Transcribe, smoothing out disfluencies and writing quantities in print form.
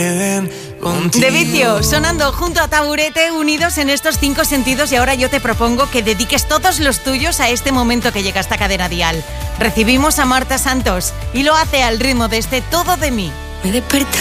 De Vicio, sonando junto a Taburete, unidos en estos 5 sentidos, y ahora yo te propongo que dediques todos los tuyos a este momento que llega a esta cadena dial. Recibimos a Marta Santos y lo hace al ritmo de este Todo de mí. Me he despertado